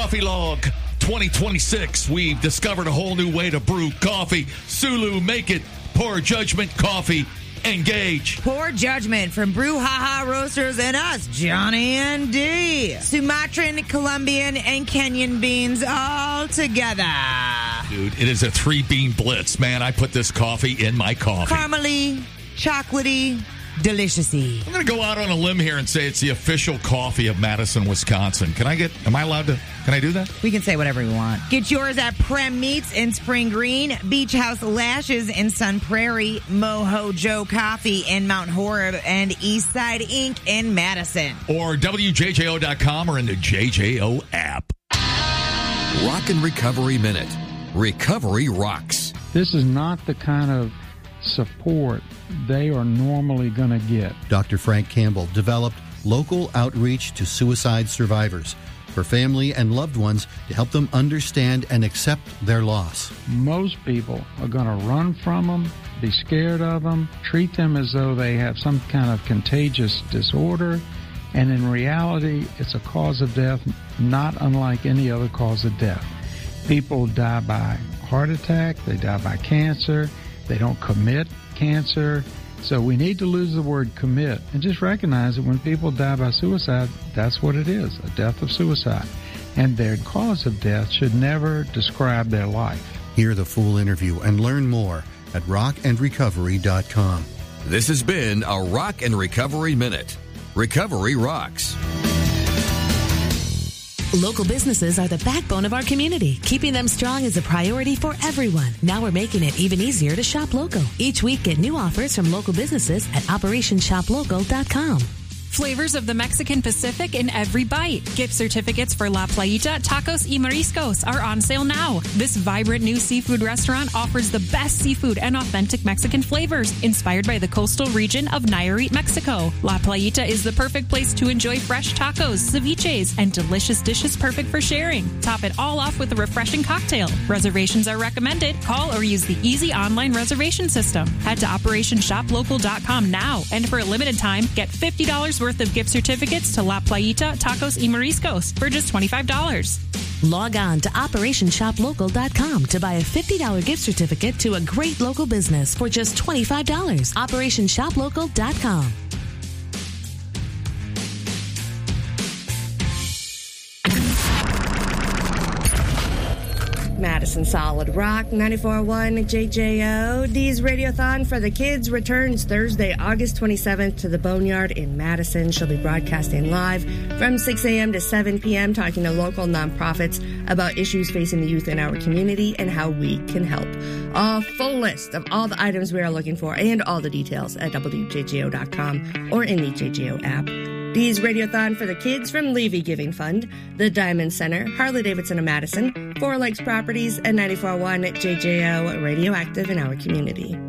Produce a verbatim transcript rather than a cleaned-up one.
Coffee Log twenty twenty-six. We've discovered a whole new way to brew coffee. Sulu, make it. Poor Judgment Coffee. Engage. Poor Judgment from Brouhaha Roasters and us, Johnny and D. Sumatran, Colombian, and Kenyan beans all together. Dude, it is a three-bean blitz. Man, I put this coffee in my coffee. Caramely, chocolatey, deliciousy. I'm going to go out on a limb here and say it's the official coffee of Madison, Wisconsin. Can I get, am I allowed to, can I do that? We can say whatever we want. Get yours at Prem Meats in Spring Green, Beach House Lashes in Sun Prairie, Moho Joe Coffee in Mount Horeb, and Eastside Incorporated in Madison. Or W J J O dot com or in the J J O app. Rock and Recovery Minute. Recovery rocks. This is not the kind of support they are normally going to get. Doctor Frank Campbell developed local outreach to suicide survivors for family and loved ones to help them understand and accept their loss. Most people are going to run from them, be scared of them, treat them as though they have some kind of contagious disorder, and in reality, it's a cause of death not unlike any other cause of death. People die by heart attack, they die by cancer, they don't commit cancer. So we need to lose the word commit and just recognize that when people die by suicide, that's what it is, a death of suicide. And their cause of death should never describe their life. Hear the full interview and learn more at rock and recovery dot com. This has been a Rock and Recovery Minute. Recovery rocks. Local businesses are the backbone of our community. Keeping them strong is a priority for everyone. Now we're making it even easier to shop local. Each week, get new offers from local businesses at operation shop local dot com. Flavors of the Mexican Pacific in every bite. Gift certificates for La Playita, Tacos y Mariscos are on sale now. This vibrant new seafood restaurant offers the best seafood and authentic Mexican flavors inspired by the coastal region of Nayarit, Mexico. La Playita is the perfect place to enjoy fresh tacos, ceviches, and delicious dishes perfect for sharing. Top it all off with a refreshing cocktail. Reservations are recommended. Call or use the easy online reservation system. Head to operation shop local dot com now, and for a limited time, get fifty dollars worth of gift certificates to La Playita, Tacos y Mariscos for just twenty-five dollars. Log on to operation shop local dot com to buy a fifty dollars gift certificate to a great local business for just twenty-five dollars. operation shop local dot com. Madison Solid Rock, ninety-four point one J J O. D's Radiothon for the Kids returns Thursday, August twenty-seventh to the Boneyard in Madison. She'll be broadcasting live from six a.m. to seven p.m., talking to local nonprofits about issues facing the youth in our community and how we can help. A full list of all the items we are looking for and all the details at W J J O dot com or in the J J O app. D's Radiothon for the Kids from Levy Giving Fund, the Diamond Center, Harley-Davidson of Madison, Four Lakes Properties, and ninety-four point one J J O, radioactive in our community.